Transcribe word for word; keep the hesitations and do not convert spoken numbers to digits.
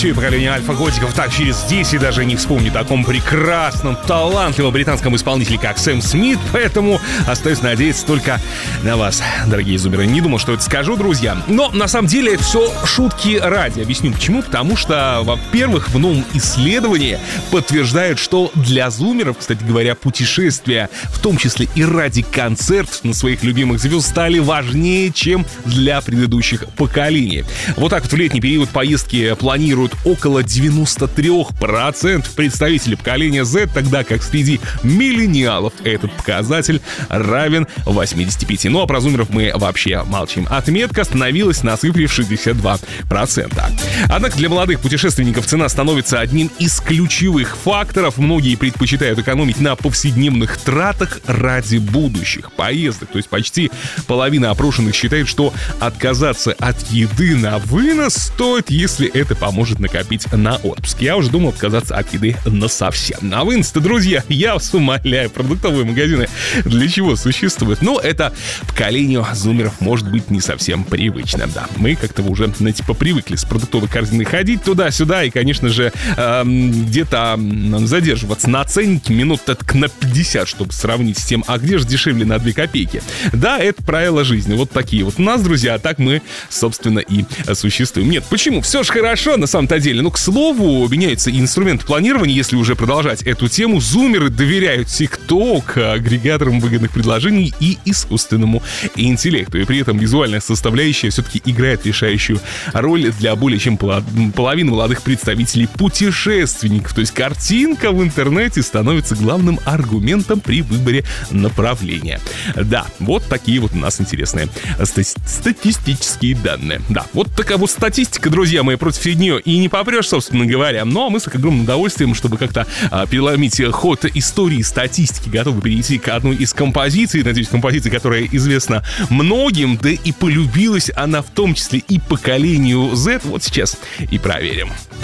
еще и поколение альфа-готиков так через десять даже не вспомнит о таком прекрасном, талантливом британском исполнителе, как Сэм Смит, поэтому остается надеяться только на вас, дорогие зумеры. Не думал, что это скажу, друзья. Но на самом деле это все шутки ради. Объясню почему. Потому что, во-первых, в новом исследовании подтверждают, что для зумеров, кстати говоря, путешествия, в том числе и ради концертов на своих любимых звезд, стали важнее, чем для предыдущих поколений. Вот так вот в летний период поездки планируют около девяносто три процента представителей поколения Z, тогда как среди миллениалов этот показатель равен восемьдесят пять. Ну а про зумеров мы вообще молчим. Отметка остановилась на цифре в шестьдесят два процента. Однако для молодых путешественников цена становится одним из ключевых факторов. Многие предпочитают экономить на повседневных тратах ради будущих поездок. То есть почти половина опрошенных считает, что отказаться от еды на вынос стоит, если это поможет накопить на отпуск. Я уже думал отказаться от еды насовсем. На вынос-то, друзья, я вас умоляю, продуктовые магазины для чего существуют? Ну, это поколению зумеров может быть не совсем привычно, да. Мы как-то уже, ну, типа, привыкли с продуктовой корзиной ходить туда-сюда и, конечно же, эм, где-то задерживаться на ценнике минут так на пятьдесят, чтобы сравнить с тем, а где же дешевле на две копейки. Да, это правила жизни, вот такие вот у нас, друзья, а так мы, собственно, и существуем. Нет, почему? Все же хорошо на самом-то деле. Ну, к слову, меняются инструменты планирования, если уже продолжать эту тему. Зумеры доверяют TikTok, агрегаторам выгодных предложений и искусственному интеллекту. И при этом визуальная составляющая все-таки играет решающую роль для более чем половины молодых представителей путешественников. То есть картинка в интернете становится главным аргументом при выборе направления. Да, вот такие вот у нас интересные статистические данные. Да, вот такая вот статистика, друзья мои, против нее и не попрешь, собственно говоря. Но мы с огромным удовольствием, чтобы как-то а, переломить ход истории статистики, готовы перейти к одной из композиций. Надеюсь, композиции, которая известна многим, да и полюбилась она в том числе и поколению Z. Вот сейчас и проверим.